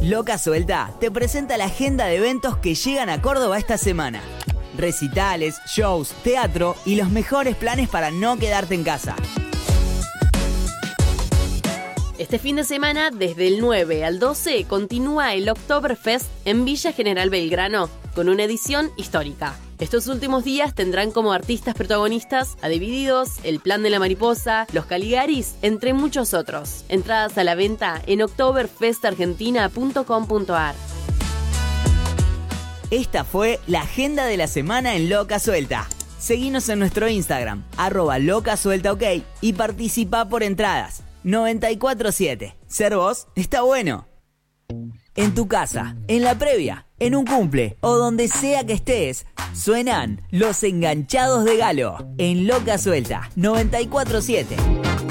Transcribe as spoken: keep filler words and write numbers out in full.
Loca Suelta te presenta la agenda de eventos que llegan a Córdoba esta semana. Recitales, shows, teatro y los mejores planes para no quedarte en casa. Este fin de semana, desde el nueve al doce, continúa el Oktoberfest en Villa General Belgrano, con una edición histórica. Estos últimos días tendrán como artistas protagonistas a Divididos, El Plan de la Mariposa, Los Caligaris, entre muchos otros. Entradas a la venta en oktoberfest argentina punto com punto a r. Esta fue la agenda de la semana en Loca Suelta. Seguinos en nuestro Instagram, arroba locasueltaok, y participa por entradas. noventa y cuatro siete. Ser vos está bueno. En tu casa, en la previa, en un cumple o donde sea que estés, suenan Los Enganchados de Galo en Loca Suelta noventa y cuatro siete.